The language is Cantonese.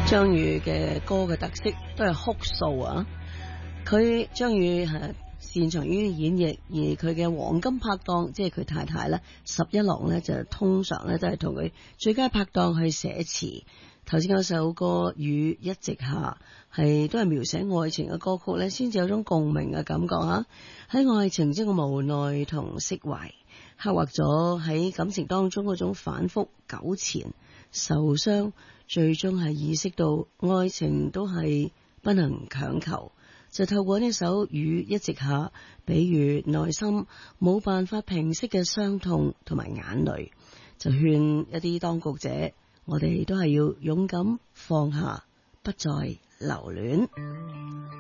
張宇嘅歌嘅特色都係哭訴啊！佢張宇係擅長於演繹，而佢嘅黃金拍檔即係佢太太咧，十一郎咧就通常咧都係同佢最佳拍檔去寫詞。頭先嗰首歌《雨一直下》都係描寫愛情嘅歌曲咧，先至有種共鳴嘅感覺啊！喺愛情中嘅無奈同釋懷，刻畫咗喺感情當中嗰種反覆糾纏、受傷，最終係意識到愛情都係不能強求，就透過呢首《雨一直下》，比喻內心冇辦法平息嘅傷痛同埋眼淚，就勸一啲當局者，我哋都係要勇敢放下，不再留戀。